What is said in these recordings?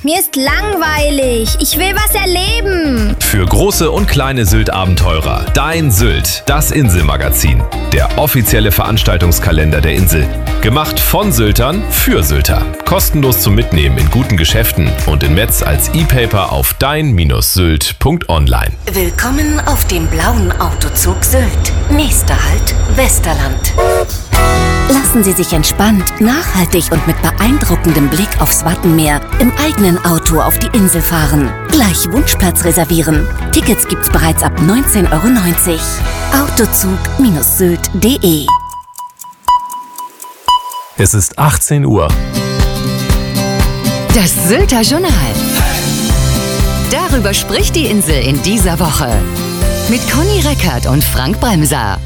Mir ist langweilig. Ich will was erleben. Für große und kleine Sylt-Abenteurer. Dein Sylt, das Inselmagazin. Der offizielle Veranstaltungskalender der Insel. Gemacht von Syltern für Sylter. Kostenlos zum Mitnehmen in guten Geschäften und in Metz als E-Paper auf dein-sylt.online. Willkommen auf dem blauen Autozug Sylt. Nächster Halt, Westerland. Lassen Sie sich entspannt, nachhaltig und mit beeindruckendem Blick aufs Wattenmeer im eigenen Auto auf die Insel fahren. Gleich Wunschplatz reservieren. Tickets gibt's bereits ab 19,90 €. Autozug-sylt.de. Es ist 18 Uhr. Das Sylter Journal. Darüber spricht die Insel in dieser Woche. Mit Conny Reckert und Frank Bremser.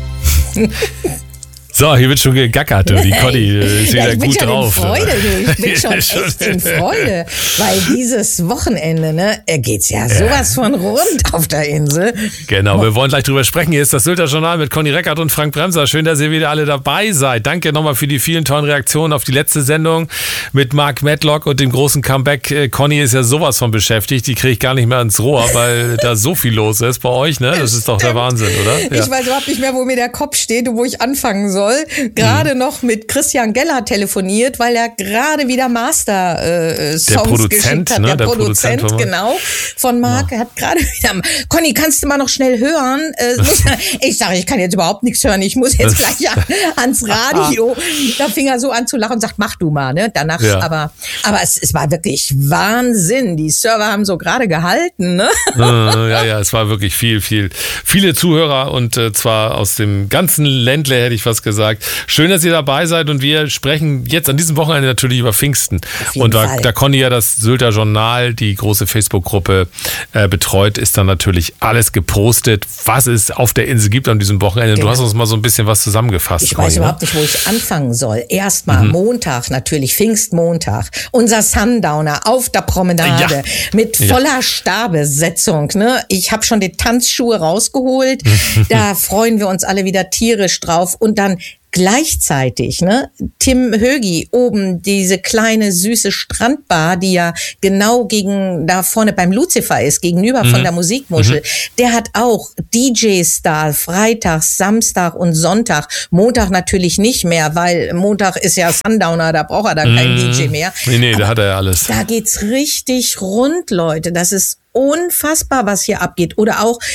So, hier wird schon gegackert. Die Conny ist wieder gut drauf. Ich bin schon echt in Freude, weil dieses Wochenende, geht's ja sowas von rund auf der Insel. Genau, wir wollen gleich drüber sprechen. Hier ist das Sylter Journal mit Conny Reckert und Frank Bremser. Schön, dass ihr wieder alle dabei seid. Danke nochmal für die vielen tollen Reaktionen auf die letzte Sendung mit Mark Medlock und dem großen Comeback. Conny ist ja sowas von beschäftigt. Die kriege ich gar nicht mehr ins Rohr, weil da so viel los ist bei euch. Ne? Das ist doch der Wahnsinn, oder? Ja. Ich weiß überhaupt nicht mehr, wo mir der Kopf steht und wo ich anfangen soll. Gerade noch mit Christian Geller telefoniert, weil er gerade wieder Master-Songs geschickt hat. Ne? Der Produzent, genau, von Marc. Er hat gerade wieder... Conny, kannst du mal noch schnell hören? Ich sage, ich kann jetzt überhaupt nichts hören. Ich muss jetzt gleich ans Radio. Da fing er so an zu lachen und sagt, mach du mal. Ne? Danach, ja. Aber es war wirklich Wahnsinn. Die Server haben so gerade gehalten. Ne? Ja, es war wirklich viele Zuhörer und zwar aus dem ganzen Ländle, hätte ich fast gesagt. Schön, dass ihr dabei seid und wir sprechen jetzt an diesem Wochenende natürlich über Pfingsten. Und da Conny ja das Sylter Journal, die große Facebook-Gruppe betreut, ist dann natürlich alles gepostet, was es auf der Insel gibt an diesem Wochenende. Genau. Du hast uns mal so ein bisschen was zusammengefasst. Ich weiß überhaupt nicht, wo ich anfangen soll. Erstmal Montag natürlich, Pfingstmontag. Unser Sundowner auf der Promenade mit voller Stabbesetzung. Ne? Ich habe schon die Tanzschuhe rausgeholt. Da freuen wir uns alle wieder tierisch drauf. Und dann gleichzeitig, ne, Tim Högi oben, diese kleine süße Strandbar, die ja genau da vorne beim Lucifer ist, gegenüber von der Musikmuschel, der hat auch DJs da, Freitag, Samstag und Sonntag. Montag natürlich nicht mehr, weil Montag ist ja Sundowner, da braucht er dann keinen DJ mehr. Nee, da hat er ja alles. Da geht's richtig rund, Leute. Das ist unfassbar, was hier abgeht. Oder auch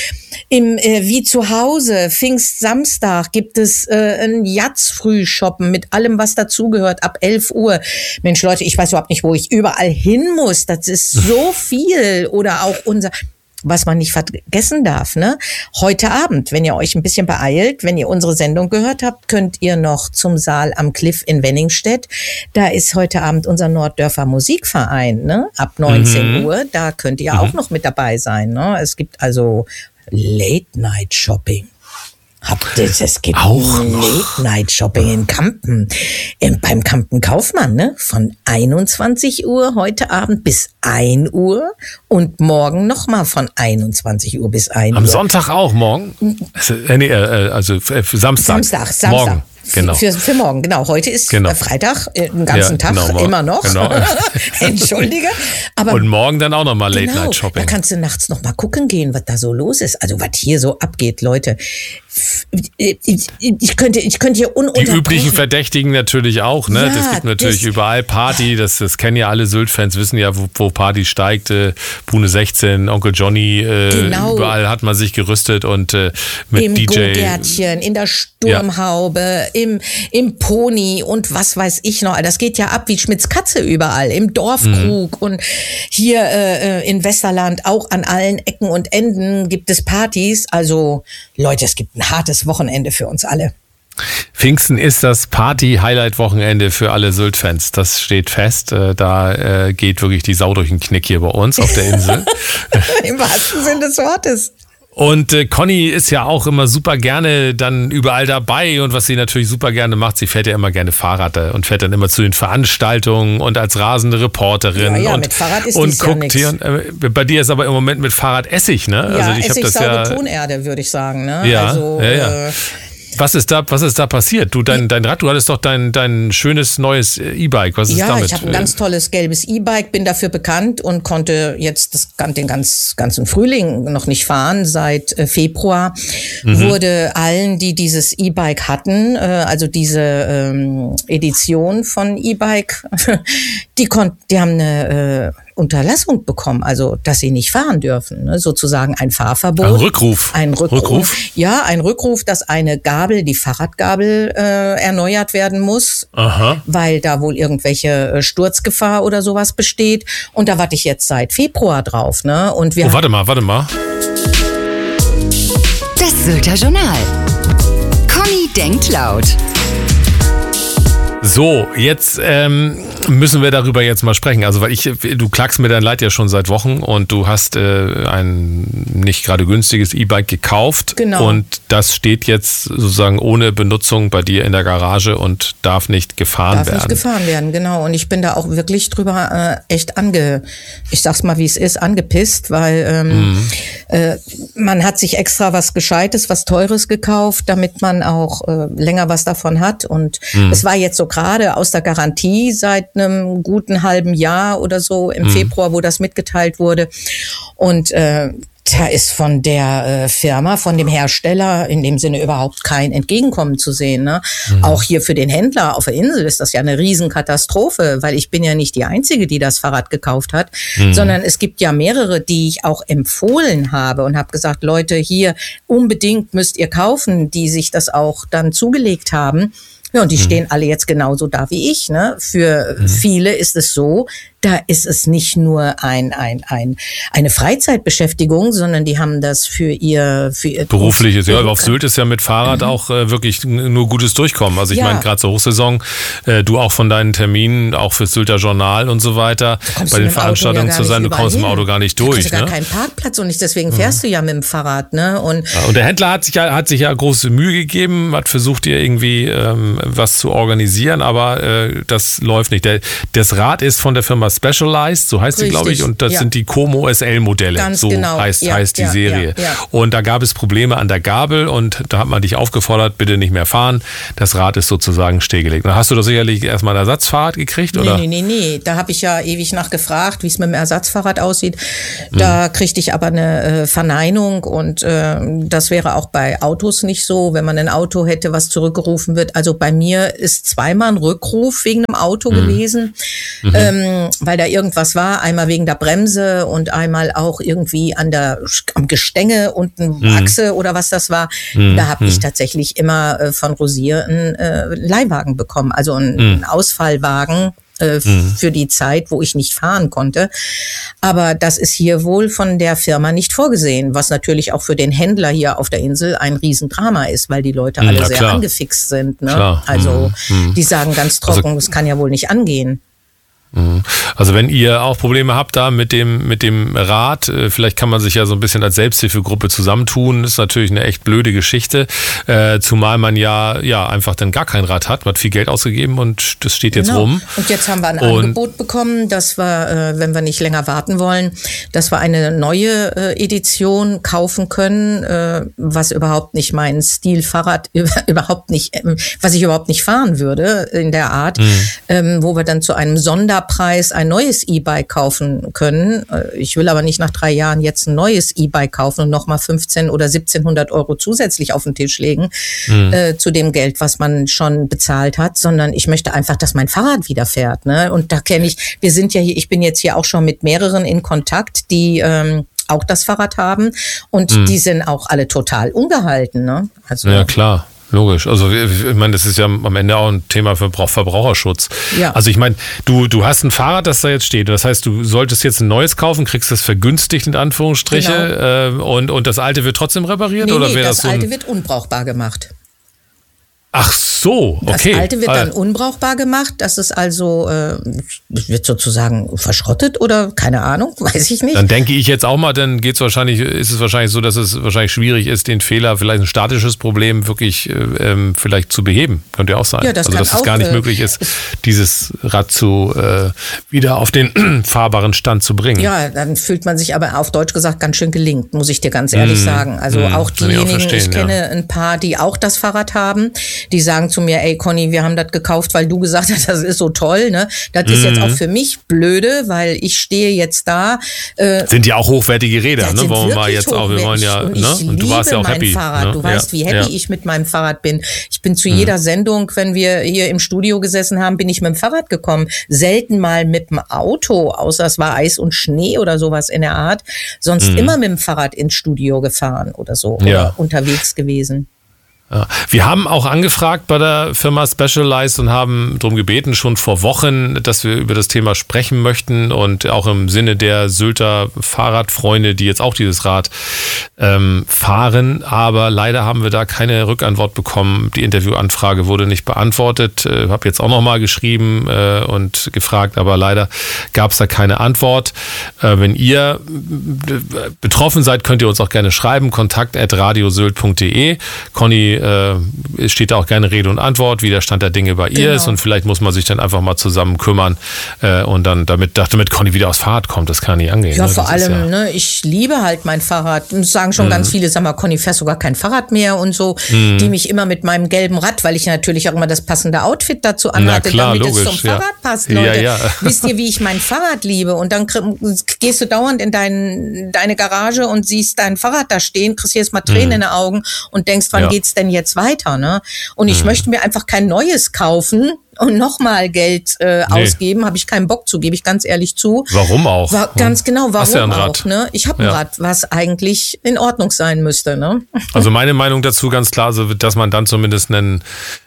wie zu Hause, Pfingstsamstag, gibt es ein Jatz-Frühshoppen mit allem, was dazugehört, ab 11 Uhr. Mensch, Leute, ich weiß überhaupt nicht, wo ich überall hin muss. Das ist so viel. Oder auch was man nicht vergessen darf, ne? Heute Abend, wenn ihr euch ein bisschen beeilt, wenn ihr unsere Sendung gehört habt, könnt ihr noch zum Saal am Cliff in Wenningstedt. Da ist heute Abend unser Norddörfer Musikverein, ne? Ab 19 Uhr. Da könnt ihr auch noch mit dabei sein, ne? Es gibt also Late-Night-Shopping. Es gibt Late-Night-Shopping in Kampen, beim Kampen Kaufmann, ne? Von 21 Uhr heute Abend bis 1 Uhr und morgen nochmal von 21 Uhr bis 1 Uhr. Am Sonntag auch morgen? Also Samstag. Morgen. Genau. Für morgen, genau. Heute ist Freitag, den ganzen Tag, immer noch. Genau. Entschuldige. Aber und morgen dann auch nochmal Late-Night-Shopping. Da kannst du nachts nochmal gucken gehen, was da so los ist. Also was hier so abgeht, Leute. Ich könnte hier ununterbrochen... Die üblichen Verdächtigen natürlich auch, ne? Ja, das gibt natürlich überall Party, das kennen ja alle Sylt-Fans, wissen ja, wo Party steigt. Bune 16, Onkel Johnny, überall hat man sich gerüstet und mit im DJ... Im Go-Gärtchen, in der Sturmhaube, im Pony und was weiß ich noch. Das geht ja ab wie Schmitz Katze überall, im Dorfkrug und hier in Westerland auch an allen Ecken und Enden gibt es Partys. Also Leute, es gibt ein hartes Wochenende für uns alle. Pfingsten ist das Party-Highlight-Wochenende für alle Sylt-Fans. Das steht fest. Da geht wirklich die Sau durch den Knick hier bei uns auf der Insel. Im wahrsten Sinne des Wortes. Und Conny ist ja auch immer super gerne dann überall dabei und was sie natürlich super gerne macht, sie fährt ja immer gerne Fahrrad und fährt dann immer zu den Veranstaltungen und als rasende Reporterin. Ja, und, mit Fahrrad ist und dies guckt ja hier. Bei dir ist aber im Moment mit Fahrrad Essig, ne? Ja, also ich Essig, hab das saure Tonerde, würde ich sagen. Ne? Ja, also, ja. Was ist da passiert? Du, dein Rad, du hattest doch dein schönes neues E-Bike. Was ist damit? Ja, ich habe ein ganz tolles gelbes E-Bike, bin dafür bekannt und konnte jetzt den ganzen Frühling noch nicht fahren. Seit Februar wurde allen, die dieses E-Bike hatten, also diese Edition von E-Bike, die haben eine Unterlassung bekommen, also dass sie nicht fahren dürfen, ne? Sozusagen ein Fahrverbot. Ein Rückruf? Ja, ein Rückruf, dass eine Gabel, die Fahrradgabel, erneuert werden muss, weil da wohl irgendwelche Sturzgefahr oder sowas besteht. Und da warte ich jetzt seit Februar drauf. Ne? Und warte mal. Das Sylter Journal. Conny denkt laut. So, jetzt müssen wir darüber jetzt mal sprechen. Also, weil du klagst mir dein Leid ja schon seit Wochen und du hast ein nicht gerade günstiges E-Bike gekauft. Genau. Und das steht jetzt sozusagen ohne Benutzung bei dir in der Garage und darf nicht gefahren werden. Genau. Und ich bin da auch wirklich drüber echt ich sag's mal, wie es ist, angepisst, weil man hat sich extra was Gescheites, was Teures gekauft, damit man auch länger was davon hat. Und es war jetzt so gerade aus der Garantie seit einem guten halben Jahr oder so im Februar, wo das mitgeteilt wurde. Und da ist von der Firma, von dem Hersteller in dem Sinne überhaupt kein Entgegenkommen zu sehen. Ne? Auch hier für den Händler auf der Insel ist das ja eine Riesenkatastrophe, weil ich bin ja nicht die Einzige, die das Fahrrad gekauft hat, sondern es gibt ja mehrere, die ich auch empfohlen habe und habe gesagt, Leute, hier unbedingt müsst ihr kaufen, die sich das auch dann zugelegt haben. Ja, und die stehen alle jetzt genauso da wie ich. Ne? Für viele ist es so, da ist es nicht nur eine Freizeitbeschäftigung, sondern die haben das für ihr berufliches. Ja, aber auf Sylt ist ja mit Fahrrad auch wirklich nur gutes Durchkommen. Also ich meine, gerade zur Hochsaison, du auch von deinen Terminen, auch fürs Sylter Journal und so weiter, bei den Veranstaltungen zu sein, du kommst im Auto gar nicht durch. Du hast gar keinen Parkplatz und deswegen fährst du ja mit dem Fahrrad. Ne? Und der Händler hat sich ja große Mühe gegeben, hat versucht, dir irgendwie was zu organisieren, aber das läuft nicht. Das Rad ist von der Firma Specialized, so heißt sie, glaube ich, und das sind die Como SL-Modelle, ganz so genau. heißt die Serie. Ja. Und da gab es Probleme an der Gabel und da hat man dich aufgefordert, bitte nicht mehr fahren. Das Rad ist sozusagen stillgelegt. Dann hast du doch sicherlich erstmal ein Ersatzfahrrad gekriegt, oder? Nee. Da habe ich ja ewig nachgefragt, wie es mit dem Ersatzfahrrad aussieht. Da kriegte ich aber eine Verneinung und das wäre auch bei Autos nicht so, wenn man ein Auto hätte, was zurückgerufen wird. Also bei mir ist zweimal ein Rückruf wegen einem Auto gewesen, weil da irgendwas war, einmal wegen der Bremse und einmal auch irgendwie am Gestänge unten Achse oder was das war. Da habe ich tatsächlich immer von Rosier einen Leihwagen bekommen, also einen Ausfallwagen für die Zeit, wo ich nicht fahren konnte. Aber das ist hier wohl von der Firma nicht vorgesehen, was natürlich auch für den Händler hier auf der Insel ein Riesendrama ist, weil die Leute alle sehr angefixt sind. Ne? Klar. Also die sagen ganz trocken, das kann ja wohl nicht angehen. Also wenn ihr auch Probleme habt da mit dem Rad, vielleicht kann man sich ja so ein bisschen als Selbsthilfegruppe zusammentun, ist natürlich eine echt blöde Geschichte, zumal man ja einfach dann gar kein Rad hat, man hat viel Geld ausgegeben und das steht jetzt rum. Und jetzt haben wir ein Angebot bekommen, dass wir, wenn wir nicht länger warten wollen, dass wir eine neue Edition kaufen können, was überhaupt nicht mein Stilfahrrad, was ich überhaupt nicht fahren würde in der Art, wo wir dann zu einem Sonderpreis ein neues E-Bike kaufen können. Ich will aber nicht nach 3 Jahren jetzt ein neues E-Bike kaufen und nochmal 1.500 oder 1.700 Euro zusätzlich auf den Tisch legen zu dem Geld, was man schon bezahlt hat, sondern ich möchte einfach, dass mein Fahrrad wieder fährt. Ne? Und da ich bin jetzt hier auch schon mit mehreren in Kontakt, die auch das Fahrrad haben und die sind auch alle total ungehalten. Ne? Also, ja, klar. Logisch. Also ich meine, das ist ja am Ende auch ein Thema für Verbraucherschutz. Ja. Also ich meine, du hast ein Fahrrad, das da jetzt steht. Das heißt, du solltest jetzt ein neues kaufen, kriegst das vergünstigt in Anführungsstriche und das alte wird trotzdem repariert? Nee, oder wäre das alte wird unbrauchbar gemacht. Ach so, okay. Das alte wird dann unbrauchbar gemacht, das ist also, wird sozusagen verschrottet oder keine Ahnung, weiß ich nicht. Dann denke ich jetzt auch mal, dann ist es wahrscheinlich so, dass es wahrscheinlich schwierig ist, den Fehler, vielleicht ein statisches Problem wirklich vielleicht zu beheben. Könnte ja auch sein. Ja, das also kann dass es auch, gar nicht möglich ist, dieses Rad wieder auf den fahrbaren Stand zu bringen. Ja, dann fühlt man sich aber auf Deutsch gesagt ganz schön gelingt, muss ich dir ganz ehrlich sagen. Also auch diejenigen, ich kenne ein paar, die auch das Fahrrad haben, die sagen zu mir, ey Conny, wir haben das gekauft, weil du gesagt hast, das ist so toll, ne? Das ist jetzt auch für mich blöde, weil ich stehe jetzt da. Sind ja auch hochwertige Räder, ne? Wollen wir mal jetzt auch, wir wollen ja, ne? Und du warst ja auch happy. Fahrrad. Ne? Du weißt, wie happy ich mit meinem Fahrrad bin. Ich bin zu jeder Sendung, wenn wir hier im Studio gesessen haben, bin ich mit dem Fahrrad gekommen. Selten mal mit dem Auto, außer es war Eis und Schnee oder sowas in der Art. Sonst immer mit dem Fahrrad ins Studio gefahren oder so. Oder unterwegs gewesen. Ja. Wir haben auch angefragt bei der Firma Specialized und haben darum gebeten, schon vor Wochen, dass wir über das Thema sprechen möchten und auch im Sinne der Sylter Fahrradfreunde, die jetzt auch dieses Rad fahren. Aber leider haben wir da keine Rückantwort bekommen. Die Interviewanfrage wurde nicht beantwortet. Habe jetzt auch nochmal geschrieben und gefragt, aber leider gab es da keine Antwort. Wenn ihr betroffen seid, könnt ihr uns auch gerne schreiben. kontakt@radiosylt.de. Conny steht da auch gerne Rede und Antwort, wie der Stand der Dinge bei ihr ist und vielleicht muss man sich dann einfach mal zusammen kümmern und dann damit Conny wieder aufs Fahrrad kommt, das kann nicht angehen. Ja, ne? vor allem, ne, ich liebe halt mein Fahrrad. Das sagen schon ganz viele, sag mal, Conny, fährst sogar kein Fahrrad mehr und so, die mich immer mit meinem gelben Rad, weil ich natürlich auch immer das passende Outfit dazu anhatte, damit logisch, es zum Fahrrad passt, Leute. Ja. Wisst ihr, wie ich mein Fahrrad liebe? Und dann gehst du dauernd in deine Garage und siehst dein Fahrrad da stehen, kriegst jetzt mal Tränen in den Augen und denkst, wann geht's denn jetzt weiter, ne? Und ich möchte mir einfach kein neues kaufen und nochmal Geld ausgeben, habe ich keinen Bock zu, gebe ich ganz ehrlich zu. Warum auch? Ganz genau, warum Hast du ja ein auch, Rad? ne? Ich habe ein Rad, was eigentlich in Ordnung sein müsste, ne? Also meine Meinung dazu ganz klar, so, dass man dann zumindest ein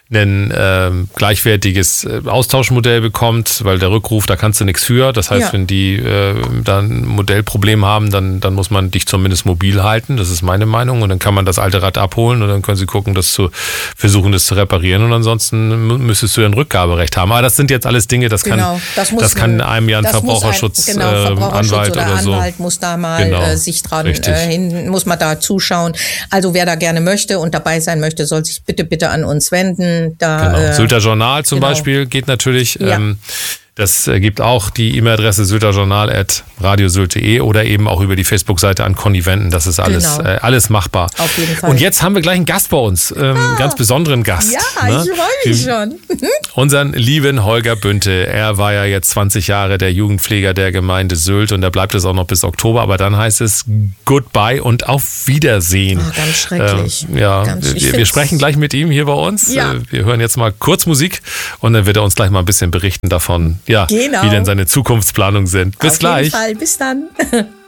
gleichwertiges Austauschmodell bekommt, weil der Rückruf, da kannst du nichts für. Das heißt, wenn die dann ein Modellproblem haben, dann muss man dich zumindest mobil halten. Das ist meine Meinung. Und dann kann man das alte Rad abholen und dann können sie gucken, das zu reparieren. Und ansonsten müsstest du ein Rückgaberecht haben. Aber das sind jetzt alles Dinge, das kann einem ja ein Verbraucherschutz Anwalt oder so. Anwalt muss da mal sich dran muss man da zuschauen. Also wer da gerne möchte und dabei sein möchte, soll sich bitte an uns wenden. Sylter Journal zum Beispiel geht natürlich. Ja. Das gibt auch die E-Mail-Adresse sylterjournal@radiosylt.de oder eben auch über die Facebook-Seite an Conny wenden. Das ist alles machbar. Auf jeden Fall. Und jetzt haben wir gleich einen Gast bei uns, einen ganz besonderen Gast. Ja, ne? Ich freue mich schon. Unseren lieben Holger Bünte. Er war ja jetzt 20 Jahre der Jugendpfleger der Gemeinde Sylt und da bleibt es auch noch bis Oktober. Aber dann heißt es Goodbye und auf Wiedersehen. Oh, ganz schrecklich. Wir sprechen gleich mit ihm hier bei uns. Ja. Wir hören jetzt mal kurz Musik und dann wird er uns gleich mal ein bisschen berichten davon, wie denn seine Zukunftsplanungen sind. Bis gleich. Auf jeden Fall. Bis dann.